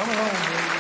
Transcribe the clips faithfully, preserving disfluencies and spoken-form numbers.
Come on, baby.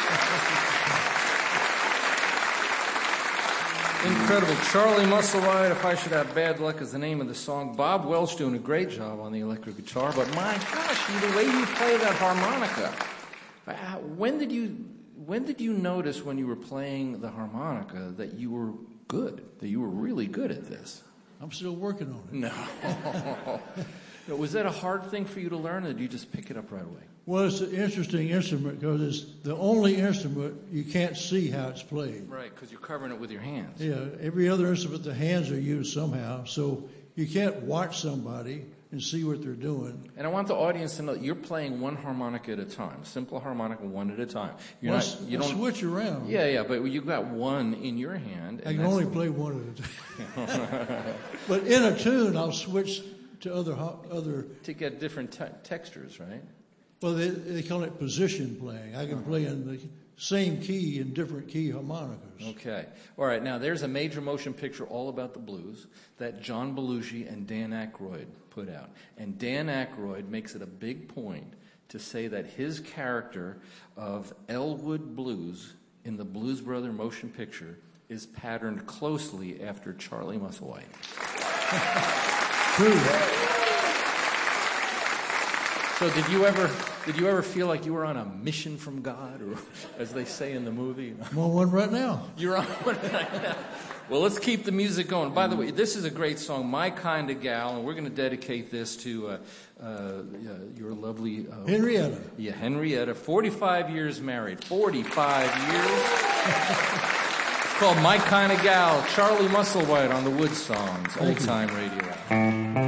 Incredible. Charlie Musselwhite, If I Should Have Bad Luck is the name of the song. Bob Welch doing a great job on the electric guitar, but my gosh, the way you play that harmonica. When did you when did you notice when you were playing the harmonica that you were good, that you were really good at this? I'm still working on it. No. No, was that a hard thing for you to learn, or did you just pick it up right away? Well, it's an interesting instrument because it's the only instrument you can't see how it's played. Right, because you're covering it with your hands. Yeah, every other instrument, the hands are used somehow, so you can't watch somebody and see what they're doing. And I want the audience to know that you're playing one harmonica at a time, simple harmonica, one at a time. You're well, not, you I don't switch around. Yeah, yeah, but you've got one in your hand. I can only play one at a time. But in a tune, I'll switch to other other to get different te- textures, right? Well, they they call it position playing. I can uh-huh. play in the same key in different key harmonicas. Okay. All right. Now, there's a major motion picture all about the blues that John Belushi and Dan Aykroyd put out. And Dan Aykroyd makes it a big point to say that his character of Elwood Blues in the Blues Brother motion picture is patterned closely after Charlie Musselwhite. True. So did you ever did you ever feel like you were on a mission from God, or as they say in the movie? I'm on one right now. You're on one right now. Well, let's keep the music going. By the way, this is a great song, My Kind of Gal, and we're going to dedicate this to uh, uh, your lovely... Uh, Henrietta. Yeah, Henrietta, forty-five years married. forty-five years. It's called My Kind of Gal, Charlie Musselwhite on the Wood Songs, Old Time Radio.